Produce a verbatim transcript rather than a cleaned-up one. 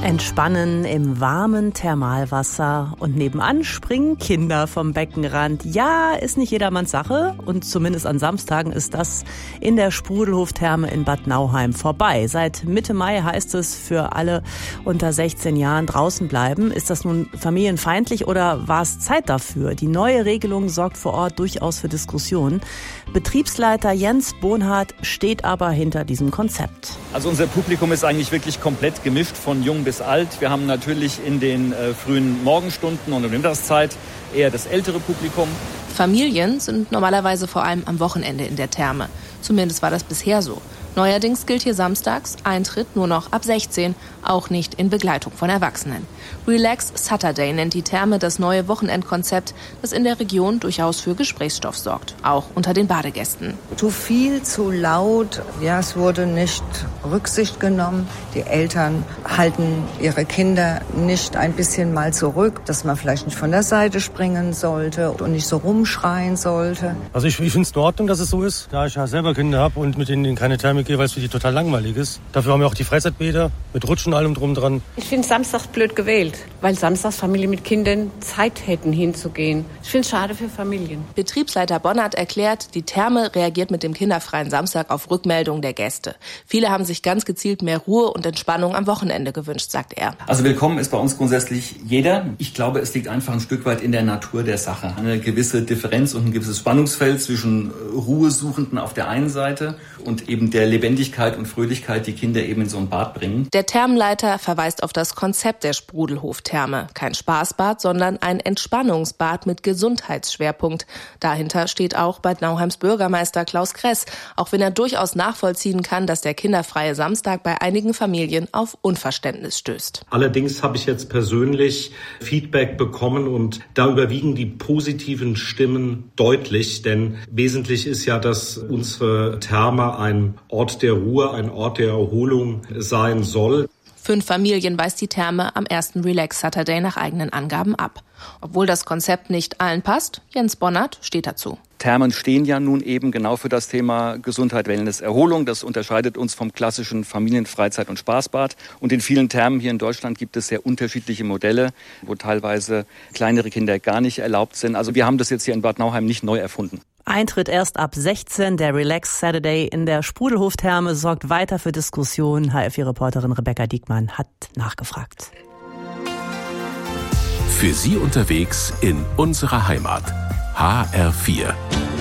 Entspannen im warmen Thermalwasser und nebenan springen Kinder vom Beckenrand. Ja, ist nicht jedermanns Sache und zumindest an Samstagen ist das in der Sprudelhof-Therme in Bad Nauheim vorbei. Seit Mitte Mai heißt es für alle unter sechzehn Jahren draußen bleiben. Ist das nun familienfeindlich oder war es Zeit dafür? Die neue Regelung sorgt vor Ort durchaus für Diskussionen. Betriebsleiter Jens Bonhardt steht aber hinter diesem Konzept. Also unser Publikum ist eigentlich wirklich komplett gemischt, von jung bis alt. Wir haben natürlich in den äh, frühen Morgenstunden und in der Mittagszeit eher das ältere Publikum. Familien sind normalerweise vor allem am Wochenende in der Therme. Zumindest war das bisher so. Neuerdings gilt hier samstags Eintritt nur noch ab sechzehn, auch nicht in Begleitung von Erwachsenen. Relax Saturday nennt die Therme das neue Wochenendkonzept, das in der Region durchaus für Gesprächsstoff sorgt, auch unter den Badegästen. Zu viel, zu laut, ja, es wurde nicht Rücksicht genommen. Die Eltern halten ihre Kinder nicht ein bisschen mal zurück, dass man vielleicht nicht von der Seite springen sollte und nicht so rumschreien sollte. Also ich, ich finde es in Ordnung, dass es so ist, da ich ja selber Kinder habe und mit denen in keine Therme gehe, weil es für die total langweilig ist. Dafür haben wir auch die Freizeitbäder mit Rutschen und allem drum dran. Ich finde samstags blöd gewählt, weil samstags Familien mit Kindern Zeit hätten hinzugehen. Ich finde es schade für Familien. Betriebsleiter Bonhardt erklärt, die Therme reagiert mit dem kinderfreien Samstag auf Rückmeldungen der Gäste. Viele haben sich ganz gezielt mehr Ruhe und Entspannung am Wochenende gewünscht, sagt er. Also willkommen ist bei uns grundsätzlich jeder. Ich glaube, es liegt einfach ein Stück weit in der Natur der Sache. Eine gewisse Differenz und ein gewisses Spannungsfeld zwischen Ruhesuchenden auf der einen Seite und eben der Lebendigkeit und Fröhlichkeit, die Kinder eben in so ein Bad bringen. Der Thermenleiter verweist auf das Konzept der Sprudelhof-Therme. Kein Spaßbad, sondern ein Entspannungsbad mit Gesundheitsschwerpunkt. Dahinter steht auch Bad Nauheims Bürgermeister Klaus Kress, auch wenn er durchaus nachvollziehen kann, dass der kinderfreie Samstag bei einigen Familien auf Unverständnis stößt. Allerdings habe ich jetzt persönlich Feedback bekommen und da überwiegen die positiven Stimmen deutlich, denn wesentlich ist ja, dass unsere Therme ein Ort der Ruhe, ein Ort der Erholung sein soll. Fünf Familien weist die Therme am ersten Relax Saturday nach eigenen Angaben ab. Obwohl das Konzept nicht allen passt, Jens Bonhardt steht dazu. Thermen stehen ja nun eben genau für das Thema Gesundheit, Wellness, Erholung. Das unterscheidet uns vom klassischen Familien-, Freizeit- und Spaßbad. Und in vielen Thermen hier in Deutschland gibt es sehr unterschiedliche Modelle, wo teilweise kleinere Kinder gar nicht erlaubt sind. Also wir haben das jetzt hier in Bad Nauheim nicht neu erfunden. Eintritt erst ab sechzehn, der Relax Saturday in der Sprudelhof-Therme sorgt weiter für Diskussionen. H F vier-Reporterin Rebecca Diekmann hat nachgefragt. Für Sie unterwegs in unserer Heimat. H R vier.